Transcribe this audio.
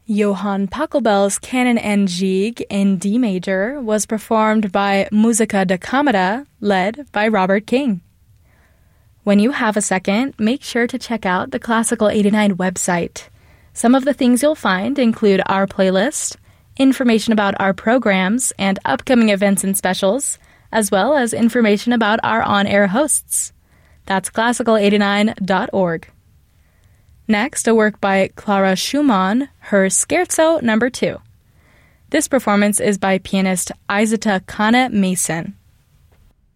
Johann Pachelbel's Canon and Gigue in D major was performed by Musica da Camera, led by Robert King. When you have a second, make sure to check out the Classical 89 website. Some of the things you'll find include our playlist, information about our programs and upcoming events and specials, as well as information about our on-air hosts. That's classical89.org. Next, a work by Clara Schumann, her Scherzo No. 2. This performance is by pianist Isata Kane Mason.